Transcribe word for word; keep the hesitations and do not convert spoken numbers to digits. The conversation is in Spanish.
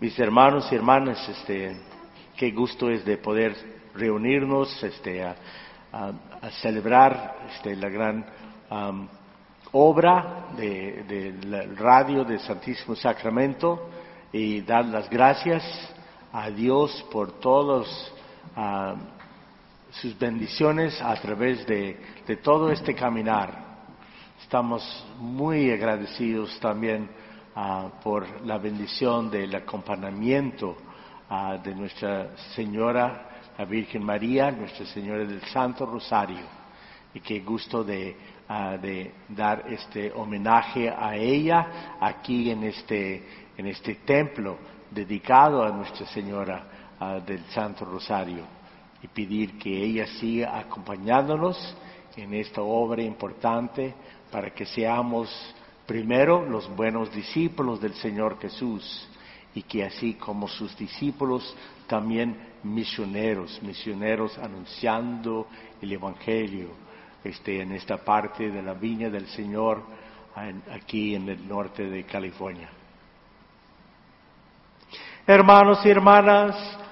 Mis hermanos y hermanas, este, qué gusto es de poder reunirnos, este, a, a, a celebrar este, la gran um, obra de, de la radio del Santísimo Sacramento y dar las gracias a Dios por todos uh, sus bendiciones a través de, de todo este caminar. Estamos muy agradecidos también uh, por la bendición del acompañamiento uh, de Nuestra Señora, la Virgen María, Nuestra Señora del Santo Rosario. Y qué gusto de, uh, de dar este homenaje a ella aquí en este, en este templo dedicado a Nuestra Señora uh, del Santo Rosario. Y pedir que ella siga acompañándonos en esta obra importante para que seamos primero los buenos discípulos del Señor Jesús y que así como sus discípulos también misioneros, misioneros anunciando el Evangelio este, en esta parte de la viña del Señor en, aquí en el norte de California. Hermanos y hermanas,